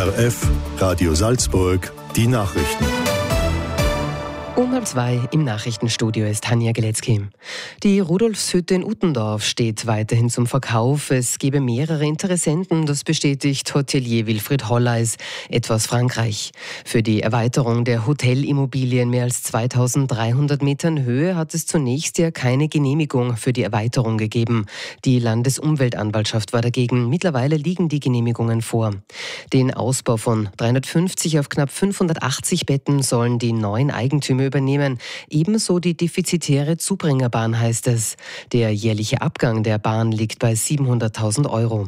ORF, Radio Salzburg, die Nachrichten. Um 1:30 im Nachrichtenstudio ist Tanja Geletzky. Die Rudolfshütte in Uttendorf steht weiterhin zum Verkauf. Es gebe mehrere Interessenten, das bestätigt Hotelier Wilfried Holleis, etwa aus Frankreich. Für die Erweiterung der Hotelimmobilie in mehr als 2300 Metern Höhe hat es zunächst ja keine Genehmigung für die Erweiterung gegeben. Die Landesumweltanwaltschaft war dagegen. Mittlerweile liegen die Genehmigungen vor. Den Ausbau von 350 auf knapp 580 Betten sollen die neuen Eigentümer übernehmen. Ebenso die defizitäre Zubringerbahn, heißt es. Der jährliche Abgang der Bahn liegt bei 700.000 Euro.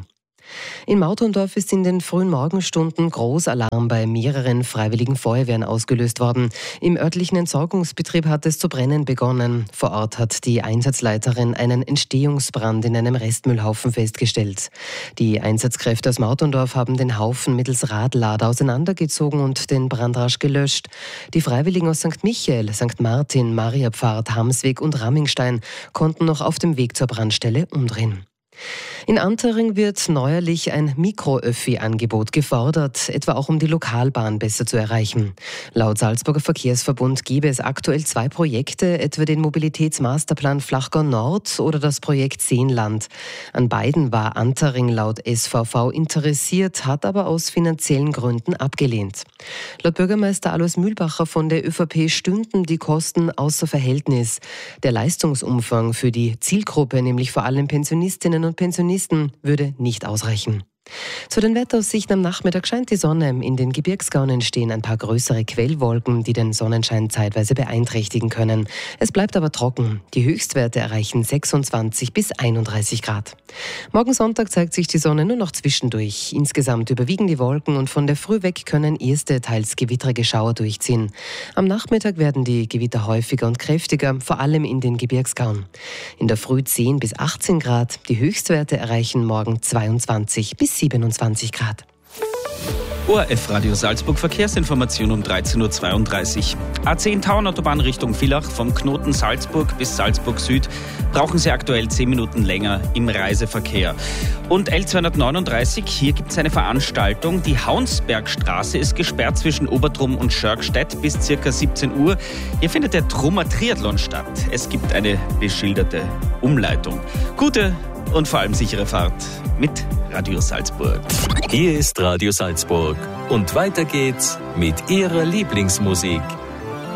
In Mauterndorf ist in den frühen Morgenstunden Großalarm bei mehreren freiwilligen Feuerwehren ausgelöst worden. Im örtlichen Entsorgungsbetrieb hat es zu brennen begonnen. Vor Ort hat die Einsatzleiterin einen Entstehungsbrand in einem Restmüllhaufen festgestellt. Die Einsatzkräfte aus Mauterndorf haben den Haufen mittels Radlader auseinandergezogen und den Brand rasch gelöscht. Die Freiwilligen aus St. Michael, St. Martin, Mariapfarr, Hamsweg und Rammingstein konnten noch auf dem Weg zur Brandstelle umdrehen. In Antering wird neuerlich ein Mikro-Öffi-Angebot gefordert, etwa auch um die Lokalbahn besser zu erreichen. Laut Salzburger Verkehrsverbund gebe es aktuell 2 Projekte, etwa den Mobilitätsmasterplan Flachgau Nord oder das Projekt Seenland. An beiden war Antering laut SVV interessiert, hat aber aus finanziellen Gründen abgelehnt. Laut Bürgermeister Alois Mühlbacher von der ÖVP stünden die Kosten außer Verhältnis. Der Leistungsumfang für die Zielgruppe, nämlich vor allem Pensionistinnen und Pensionisten, würde nicht ausreichen. Zu den Wetteraussichten am Nachmittag scheint die Sonne. In den Gebirgsgaunen entstehen ein paar größere Quellwolken, die den Sonnenschein zeitweise beeinträchtigen können. Es bleibt aber trocken. Die Höchstwerte erreichen 26 bis 31 Grad. Morgen Sonntag zeigt sich die Sonne nur noch zwischendurch. Insgesamt überwiegen die Wolken und von der Früh weg können erste, teils gewittrige Schauer durchziehen. Am Nachmittag werden die Gewitter häufiger und kräftiger, vor allem in den Gebirgsgauen. In der Früh 10 bis 18 Grad. Die Höchstwerte erreichen morgen 22 bis 27 Grad. ORF Radio Salzburg Verkehrsinformation um 13.32 Uhr. A10 Tauernautobahn Richtung Villach vom Knoten Salzburg bis Salzburg Süd brauchen Sie aktuell 10 Minuten länger im Reiseverkehr. Und L239, hier gibt es eine Veranstaltung. Die Haunsbergstraße ist gesperrt zwischen Obertrum und Schörgstedt bis ca. 17 Uhr. Hier findet der Trummer Triathlon statt. Es gibt eine beschilderte Umleitung. Gute und vor allem sichere Fahrt mit Radio Salzburg. Hier ist Radio Salzburg und weiter geht's mit Ihrer Lieblingsmusik.